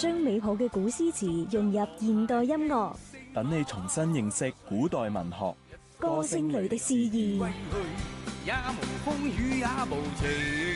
將美好嘅古詩詞融入現代音樂， 等你重新認識古代文學。 歌聲裏的詩意。 也無風雨也無情。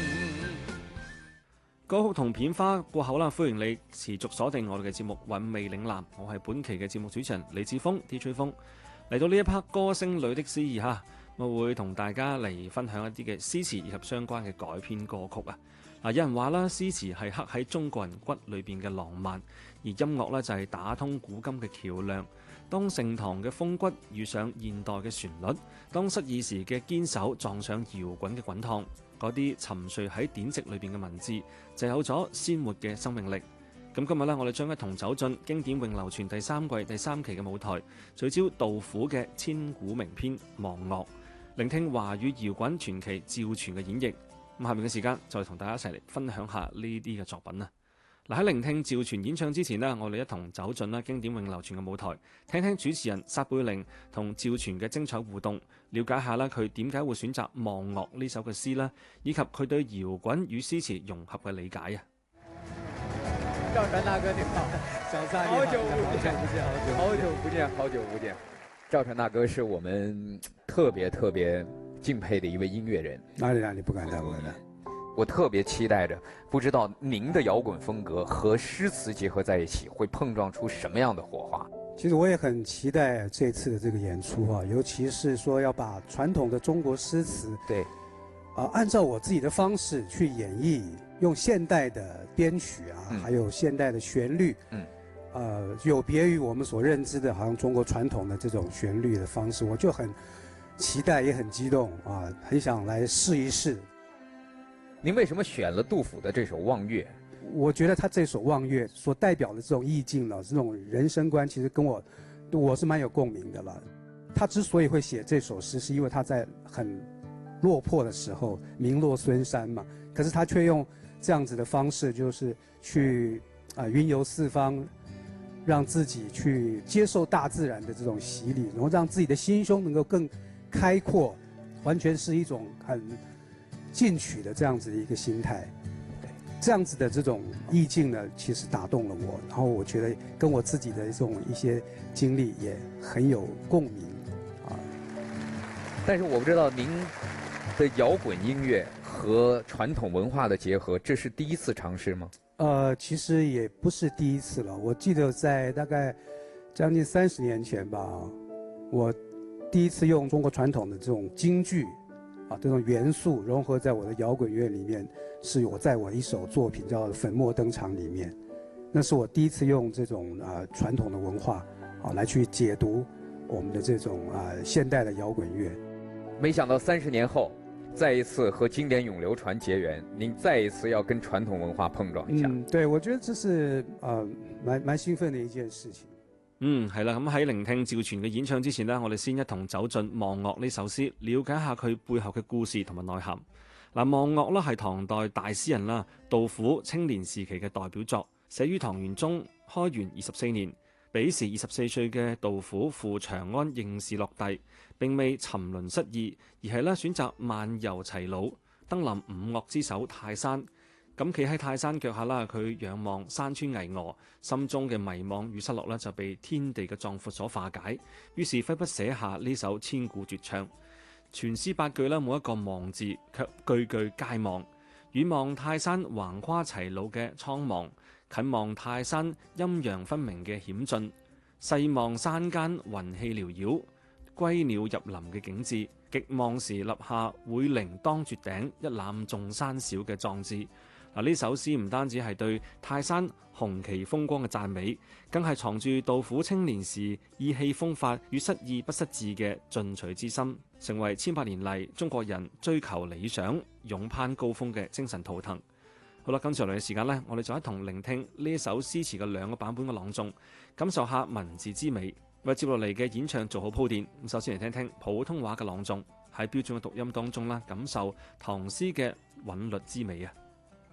歌曲同片花過後啦，歡迎你持續鎖定我哋嘅節目《韻味嶺南》，我係本期嘅節目主持人李志峰 DJ 風。嚟到呢一 part 歌聲裏的詩意哈，我會同大家嚟分享一啲嘅詩詞以及相關嘅改編歌曲啊。有人話啦，詩詞係刻喺中國人骨裏邊嘅浪漫，而音樂呢就係打通古今嘅橋梁。當盛唐嘅風骨遇上現代嘅旋律，當失意時嘅堅守撞上搖滾嘅滾燙，嗰啲沉睡喺典籍裏邊嘅文字就有咗鮮活嘅生命力。咁今日呢，我哋將一同走進經典永流傳第三季第3期嘅舞台，聚焦杜甫嘅千古名篇《望岳》，聆聽華語搖滾傳奇趙傳嘅演繹。咁下面嘅時間就同大家一齊嚟分享下呢啲嘅作品啦。嗱，喺聆聽趙傳演唱之前呢，我哋一同走進啦經典永流傳嘅舞台，聽聽主持人撒貝寧同趙傳嘅精彩互動，了解下啦佢點解會選擇《望岳》呢首嘅詩啦，以及佢對搖滾與詩詞融合嘅理解啊。 趙傳大哥你好，小撒好久不見，好久不見。趙傳大哥是我們特別敬佩的一位音樂人。 哪裡不敢當。 我特別期待着，不知道您的搖滾風格和詩詞結合在一起，會碰撞出什麼樣的火花？ 其實我也很期待這次的這個演出啊，尤其是說要把傳統的中國詩詞， 對， 按照我自己的方式去演繹，用現代的編曲啊，還有現代的旋律，有別於我們所認知的，好像中國傳統的這種旋律的方式，我就很期待，也很激動啊，很想來試一試。 您為什麼選了杜甫的這首《望岳》？ 我覺得他這首《望岳》所代表的這種意境呢，這種人生觀，其實跟我是蠻有共鳴的了。他之所以會寫這首詩，是因為他在很落魄的時候，名落孫山嘛，可是他卻用這樣子的方式，就是去雲遊四方，讓自己去接受大自然的這種洗禮，然後讓自己的心胸能夠更開闊，完全是一種很進取的這樣子的一個心態，這樣子的這種意境呢，其實打動了我，然後我覺得跟我自己的這種一些經歷也很有共鳴啊。 但是我不知道您的搖滾音樂和傳統文化的結合，這是第一次嘗試嗎？ 其實也不是第一次了。我記得在大概將近30年前吧，我第一次用中國傳統的這種京劇這種元素融合在我的搖滾樂裡面，是我在我一首作品叫《粉墨登場》裡面，那是我第一次用這種傳統的文化來去解讀我們的這種現代的搖滾樂。 沒想到30年後，再一次和經典永流傳結緣，您再一次要跟傳統文化碰撞一下。 對，我覺得這是蠻興奮的一件事情。 係啦，咁喺聆聽趙傳嘅演唱之前呢，我哋先一同走進《望岳》呢首詩，了解下佢背後嘅故事同埋內涵。嗱，《望岳》啦係唐代大詩人啦杜甫青年時期嘅代表作，寫於唐玄宗開元24年。彼時24歲嘅杜甫赴長安應試落第，並未沉淪失意，而係咧選擇漫遊齊魯，登臨五岳之首泰山。咁企喺泰山腳下啦，佢仰望山川巍峨，心中嘅迷惘與失落咧就被天地嘅壯闊所化解，於是揮筆寫下呢首千古絕唱。全詩8句啦，每一個望字卻句句皆望。遠望泰山橫跨齊魯嘅蒼茫，近望泰山陰陽分明嘅險峻，細望山間雲氣繚繞，歸鳥入林嘅景致，極望時立下會凌當絕頂，一覽眾山小嘅壯志。呢首詩唔單止係對泰山雄奇風光嘅讚美，更係藏住杜甫青年時意氣風發與失意不失志嘅進取之心，成為千百年嚟中國人追求理想、勇攀高峰嘅精神圖騰。好啦，跟住嚟嘅時間呢，我哋就一同聆聽呢一首詩詞嘅2個版本嘅朗誦，感受下文字之美。為接落嚟嘅演唱做好鋪墊，首先嚟聽聽普通話嘅朗誦，喺標準嘅讀音當中啦，感受唐詩嘅韻律之美啊！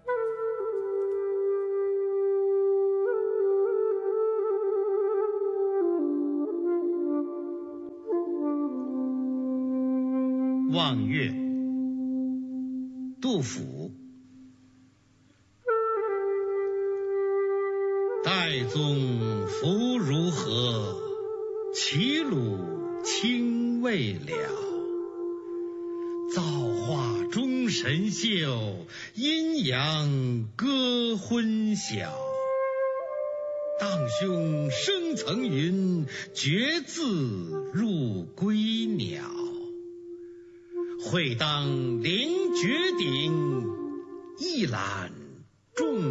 望岳，杜甫。 太宗福如何？齐鲁青未了。造化钟神秀，阴阳割昏晓。荡胸生层云，决眦入归鸟。会当凌绝顶，一览众